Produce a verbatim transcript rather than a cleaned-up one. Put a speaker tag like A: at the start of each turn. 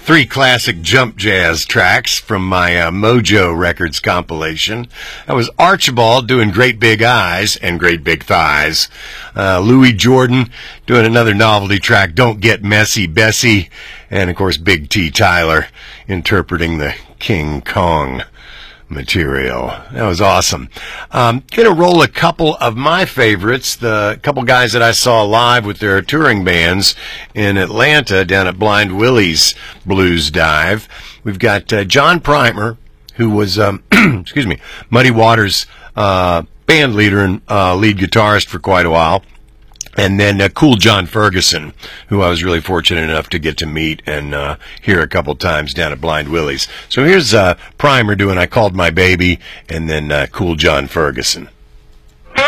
A: three classic jump jazz tracks from my uh, Mojo Records compilation. That was Archibald doing Great Big Eyes and Great Big Thighs. Uh, Louis Jordan doing another novelty track, Don't Get Messy, Bessie. And, of course, Big T. Tyler interpreting the King Kong material. That was awesome. Um, gonna roll a couple of my favorites, the couple guys that I saw live with their touring bands in Atlanta down at Blind Willie's Blues Dive. We've got uh, John Primer, who was, um, excuse me, Muddy Waters' uh, band leader and uh, lead guitarist for quite a while. And then uh, Cool John Ferguson, who I was really fortunate enough to get to meet and uh, hear a couple times down at Blind Willie's. So here's uh, Primer doing I Called My Baby, and then uh, Cool John Ferguson.